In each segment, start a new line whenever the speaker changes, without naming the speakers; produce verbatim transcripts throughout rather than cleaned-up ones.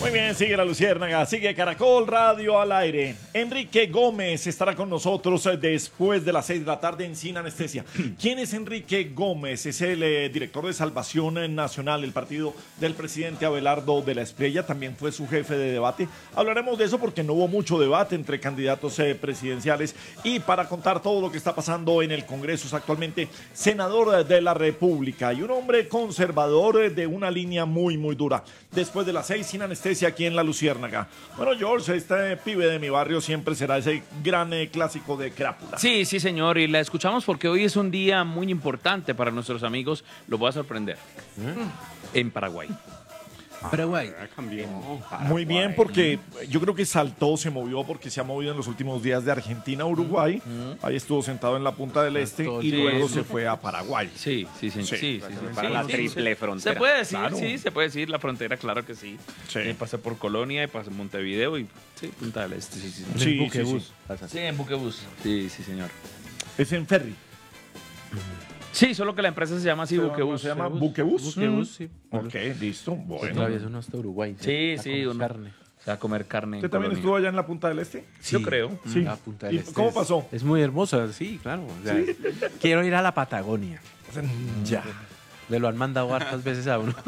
Muy bien, sigue la Luciérnaga, sigue Caracol Radio al aire. Enrique Gómez estará con nosotros después de las seis de la tarde en Sin Anestesia. ¿Quién es Enrique Gómez? Es el eh, director de Salvación Nacional, el partido del presidente Abelardo de la Espriella. También fue su jefe de debate. Hablaremos de eso porque no hubo mucho debate entre candidatos eh, presidenciales. Y para contar todo lo que está pasando en el Congreso, es actualmente senador de la República y un hombre conservador de una línea muy, muy dura. Después de las seis, Sin Anestesia, aquí en la Luciérnaga. Bueno, George, este pibe de mi barrio siempre será ese gran eh, clásico de Crápula.
Sí, sí, señor, y la escuchamos porque hoy es un día muy importante para nuestros amigos. Los voy a sorprender. ¿Eh? En Paraguay.
Paraguay.
Muy bien, porque yo creo que saltó, se movió, porque se ha movido en los últimos días de Argentina a Uruguay. Mm-hmm. Ahí estuvo sentado en la punta del este y sí, luego se fue a Paraguay.
Sí, sí, sí. sí, sí, sí, sí
para
sí,
la
sí,
triple
sí.
frontera.
Se puede decir,
claro.
sí, se puede decir la frontera, claro que sí.
sí.
Y pasé por Colonia y pasé por Montevideo y sí, Punta del Este. Sí, sí, sí.
sí,
en Buquebus.
Sí,
sí. sí, en Buquebus. Sí, sí, señor.
Es en ferry.
Sí, solo que la empresa se llama así, Buquebus.
¿Se llama Buquebus?
Buquebus, sí.
Ok, listo, bueno.
Todavía es uno hasta Uruguay.
Sí, sí, uno.
Carne.
O sea, comer carne.
¿Usted también estuvo allá en la Punta del Este?
Sí,
yo creo.
Sí.
La Punta del
¿Y
Este
cómo
es,
pasó?
Es muy hermosa, sí, claro. O sea, ¿sí? Quiero ir a la Patagonia.
Ya.
Me lo han mandado hartas veces a uno.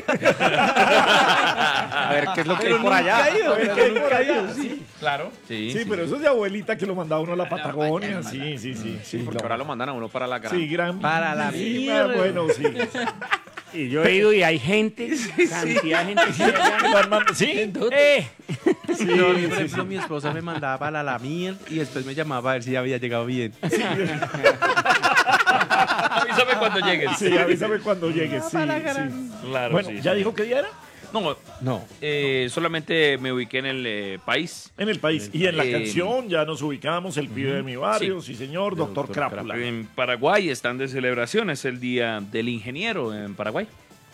A ver, ¿qué es lo que hay por allá?
A ver, ¿qué hay por allá? Sí.
Claro. Sí,
sí, sí, pero eso es de abuelita que lo mandaba uno a la Patagonia. Sí, sí, sí.
Sí, porque ahora lo mandan a uno para la gran.
Sí, gran.
Para la
sí,
mierda.
Bueno, sí.
Y yo he ido y hay gente, cantidad de gente.
¿Sí?
Eh.
Sí, no, por ejemplo, sí. Mi esposa me mandaba para la miel y después me llamaba a ver si ya había llegado bien. Sí.
Avísame cuando llegues.
Sí, avísame cuando llegues. Sí, sí.
Claro,
bueno,
sí,
¿ya
sí.
dijo qué día era?
No,
no.
Eh, solamente me ubiqué en el eh, país.
En el país.
En el
y en la
eh,
canción ya nos ubicamos, el pibe de mi barrio, sí, sí señor, doctor, doctor Crápula.
En Paraguay están de celebración, es el Día del Ingeniero en Paraguay.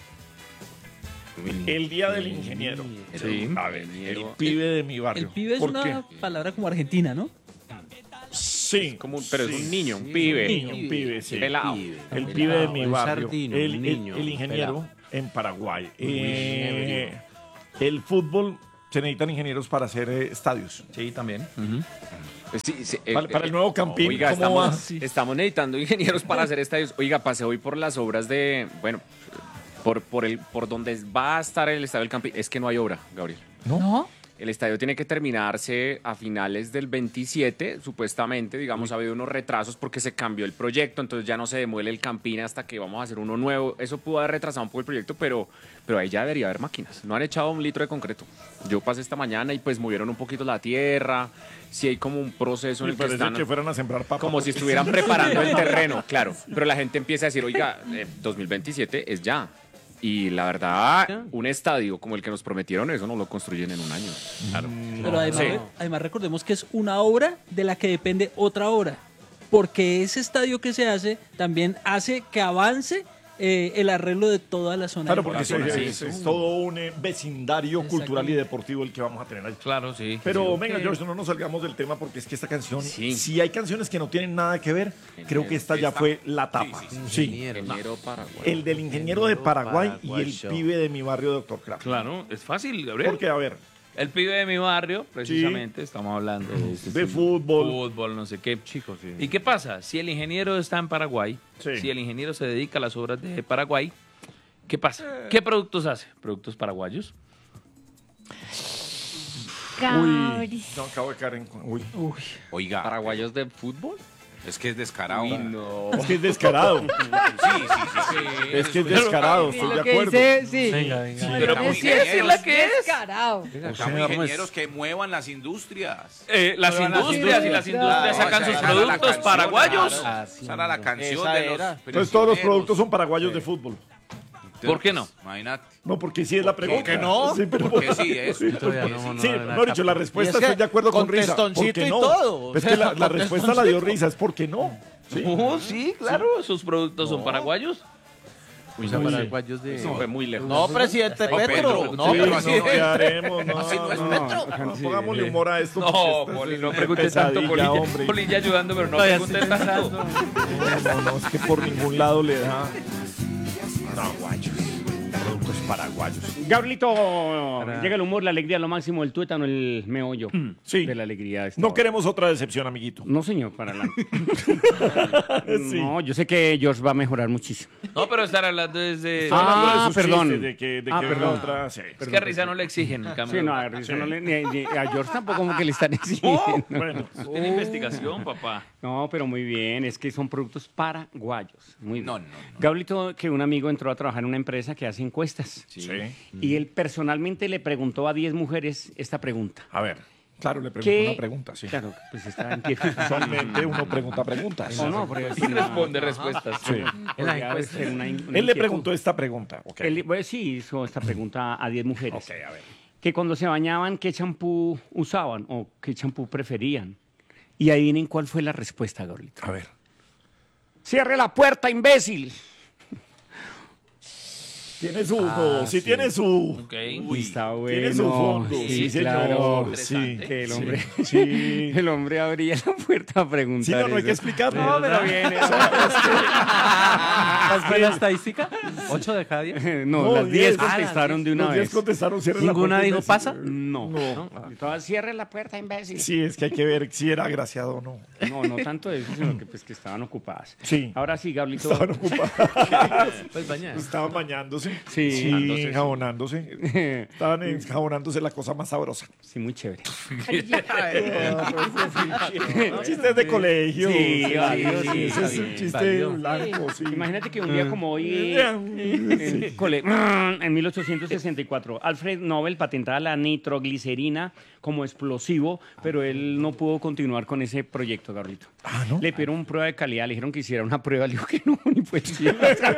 El Día del Ingeniero.
Sí.
A ver, el pibe de mi barrio.
El pibe es una
qué?
palabra como argentina, ¿no?
Sí.
Como un, pero
sí,
es un niño, un
sí,
pibe.
Un niño, un pibe, sí.
Pelado.
El, el pibe de mi
el
barrio.
sardino,
el,
un niño,
el, el ingeniero
pelado.
En Paraguay. Eh, el fútbol, se necesitan ingenieros para hacer eh, estadios.
Sí, también.
Uh-huh. Sí, sí,
para,
eh,
para el nuevo Campín,
oiga,
¿cómo
estamos,
va?
Sí. Estamos necesitando ingenieros para hacer estadios. Oiga, pasé hoy por las obras de, bueno, por, por, el, por donde va a estar el estadio del Campín. Es que no hay obra, Gabriel.
¿No?
¿No?
El estadio tiene que terminarse a finales del veintisiete, supuestamente, digamos, ha habido unos retrasos porque se cambió el proyecto, entonces ya no se demuele el Campín hasta que vamos a hacer uno nuevo. Eso pudo haber retrasado un poco el proyecto, pero, pero ahí ya debería haber máquinas. No han echado un litro de concreto. Yo pasé esta mañana y pues movieron un poquito la tierra, sí hay como un proceso en
Me
el que
parece
están...
que fueran a sembrar papas.
Como si estuvieran preparando el terreno, claro. Pero la gente empieza a decir, oiga, eh, dos mil veintisiete es ya. Y la verdad, un estadio como el que nos prometieron, eso no lo construyen en un año. Claro.
Pero además,
Sí.
además recordemos que es una obra de la que depende otra obra. Porque ese estadio que se hace también hace que avance eh, el arreglo de toda la zona.
Claro,
del
porque
parque.
es,
sí,
es-
sí.
es todo un eh, vecindario cultural y
Exactamente.
deportivo el que vamos a tener ahí.
Claro, sí.
Pero
Sí.
venga, George, no nos salgamos del tema porque es que esta canción,
Sí.
si hay canciones que no tienen nada que ver, creo que esta ya
Esta-
fue la tapa.
sí, sí,
Sí.
Ingeniero.
Ingeniero Paraguay.
El del ingeniero de Paraguay y el
Paraguayo.
pibe de mi barrio, doctor Craft.
Claro, es fácil, Gabriel.
Porque, a ver,
El pibe de mi barrio, precisamente, estamos hablando de,
de fútbol.
fútbol, no sé qué.
Chicos, sí.
¿Y qué pasa? Si el ingeniero está en Paraguay,
Sí.
si el ingeniero se dedica a las obras de Paraguay, ¿qué pasa? ¿Qué productos hace? ¿Productos paraguayos?
Uy, no, acabo de caer en... Uy,
Uy,
Oiga,
¿Paraguayos de fútbol?
es que es descarado.
Uy, no.
es que es descarado.
Sí, sí, sí, sí.
Es que es descarado,
Sí,
estoy
lo
de
que
acuerdo.
dice, sí.
Venga, venga.
Pero
Estamos
¿por qué decirle que es?
Descarado.
Estamos
¿cómo es?
ingenieros que muevan las industrias.
Eh, las
Pero las
industrias y las
industrias,
industrias
claro,
sacan
esa
sus
era la
productos
canción,
paraguayos.
claro. Esa era la canción
Esa
de los
era.
Entonces todos los
prisioneros.
productos son paraguayos de fútbol.
¿Por qué no?
Imagínate.
No, porque sí es la pregunta.
qué no?
Sí, pero
Porque sí es.
Todavía no, no,
Sí,
no,
no, dicho, la respuesta
Y es que
estoy de acuerdo con,
con
Risa. ¿Por
testoncito
qué
y
no?
todo.
Es que la, la respuesta la dio Risa, es porque no. Sí.
Oh, sí, claro, sus productos son paraguayos.
O sea, paraguayos de...
Eso fue muy lejos.
No, presidente
No,
Petro.
Petro.
No,
Sí,
presidente.
¿qué haremos? No,
Así no es
no,
Petro.
no, pongámosle humor a esto.
No,
porque
Poli,
esto
no
es
pregunte tanto,
pesadilla,
Poli.
hombre.
Poli ya ayudando, pero no
Todavía
pregunte
estoy
tanto.
No, no, es que por ningún lado le da. No, guayos. Productos paraguayos.
Gabrielito, llega el humor, la alegría, lo máximo, el tuétano, el meollo
Sí.
de la alegría. de esta
No
hora.
queremos otra decepción, amiguito.
No, señor, para adelante.
Sí.
No, yo sé que George va a mejorar muchísimo.
No, pero estar hablando desde...
Estoy hablando de
Ah,
sus
perdón.
chistes, De que, de
Ah,
que
perdón.
otra, sí.
Es que a Risa no le exigen, en cambio.
Sí, no, a, Risa no le- ni- ni- a George tampoco como que le están
Oh,
exigiendo.
bueno.
Eso tiene investigación, papá.
No, pero muy bien, es que son productos paraguayos. Muy bien.
No, no, no.
Gabrielito, que un amigo entró a trabajar en una empresa que hace encuestas.
Sí.
Y él personalmente le preguntó a diez mujeres esta pregunta.
A ver. Claro, le pregunto
¿Qué?
una pregunta, sí.
Claro, pues está en pie.
Usualmente uno pregunta preguntas.
¿O no? Porque
Y responde respuestas.
Sí.
podría ser una in- una
Él le
inquietud.
preguntó esta pregunta. Ok.
Él, bueno, sí, hizo esta pregunta a diez mujeres.
Ok, a ver.
Que cuando se bañaban, ¿qué champú usaban o qué champú preferían? Y adivinen cuál fue la respuesta, Gabrielito.
A ver.
¡Cierre la puerta, imbécil!
Tiene su, no, sí, tiene su,
Ok.
Uy, está bueno.
tiene su fondo. Sí, señor.
claro.
Sí,
Que el hombre,
sí.
el hombre abría la puerta a preguntar.
Sí, no, no hay que
eso.
explicarlo.
No, pero bien.
¿Cuál fue la estadística? ¿Ocho de cada diez?
No,
No,
las diez
diez.
contestaron de una
Los diez
vez.
contestaron, cierren la
¿Ninguna
puerta,
dijo
imbécil.
pasa?
No.
No.
Todas, cierre la puerta, imbécil.
Sí, es que hay que ver si era agraciado o no.
No, no tanto eso, sino que, pues, que estaban ocupadas.
Sí.
Ahora sí, Gabrielito.
Estaban ocupados.
Pues bañar.
Estaban bañándose.
Sí.
enjabonándose. Estaban enjabonándose la cosa más sabrosa.
Sí, muy chévere.
Chistes de colegio.
Sí, válido, sí,
ese es
está
un
bien,
chiste
válido.
blanco, sí.
Imagínate que un día como hoy, en, cole- en mil ochocientos sesenta y cuatro, Alfred Nobel patentaba la nitroglicerina como explosivo, pero él no pudo continuar con ese proyecto, Carlito.
Ah, ¿no?
Le pidieron prueba de calidad, le dijeron que hiciera una prueba, le dijo que no, ni pues sí.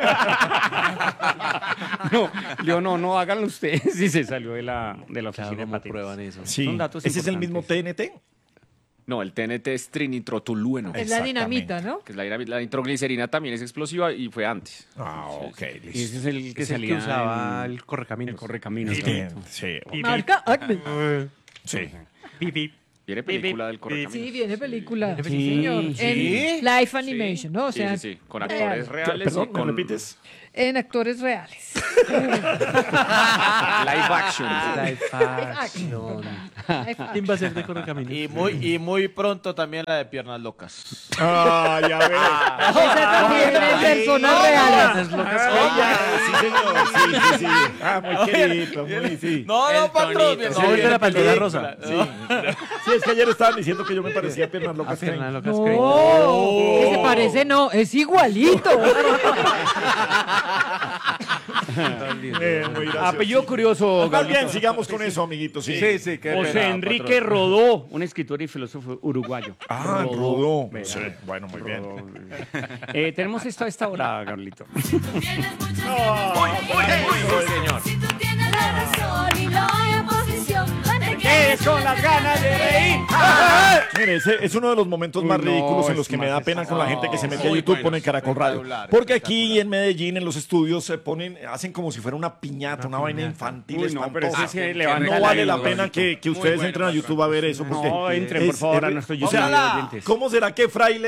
No, le dijo, no, no, háganlo ustedes. Y se salió de la, de la oficina de patentes.
prueban eso?
Sí.
Son datos
¿Ese es el mismo
importantes.
T N T?
No, el T N T es trinitrotolueno,
Es la dinamita, ¿no?
que es la, dinamita. La nitroglicerina también es explosiva y fue antes.
Ah, ok.
Y ese es el que
Es el
salía
que usaba
en
el correcaminos.
el correcaminos.
Sí,
Carlito.
sí.
Marca Acme.
Sí.
Viene película del correcaminos.
Sí, viene película. Sí,
Sí,
señor.
sí.
En live animation, ¿no? O
Sí,
sea,
sí, sí, con actores
real.
reales
Perdón,
y
¿me
con
repites?
En actores reales.
live action.
Live action. ¿Quién va a ser de correcaminos?
Y muy, y muy pronto también la de Piernas Locas.
Ah, ya ves.
Esa también es personas reales.
Sí, señor. Sí, sí, sí. Ah, muy querido, muy, sí.
No, no, patrón. mi
No,
hermano.
de la pantalla rosa.
Sí. Sí, es que ayer estaban diciendo que yo me parecía a Piernas Locas.
Piernas
Crane.
locas
No,
creen.
que se parece, no, es igualito.
Eh, muy gracioso.
Apellido curioso,
Más bien,
Gabrielito.
sigamos con eso, amiguitos. Sí.
Sí, sí, qué
José
pena,
Enrique
patrón.
Rodó, un escritor y filósofo uruguayo.
Ah, Rodó.
Vea.
Sí, bueno, muy bien.
Eh, tenemos esto a esta hora, Carlito.
Si tú tienes la razón y no hay oposición, no te
¡Quedes con las ganas de reír!
Mire, ese es uno de los momentos más
Uy, no,
ridículos en
es
los que me da
más
pena con la gente que se mete a
Muy
YouTube,
bueno,
pone Caracol Radio.
espectacular,
Porque aquí en Medellín, en los estudios, se ponen, hacen como si fuera una piñata, una, vaina infantil
Uy, no, pero
espantosa.
ese se
Que
levanta
no
la
vale la
vida,
pena que, que ustedes
bueno,
entren a YouTube a ver eso. Porque
No, entren,
es-
por favor, a
es-
nuestro
o sea,
YouTube, oyentes.
¿cómo será que Fraile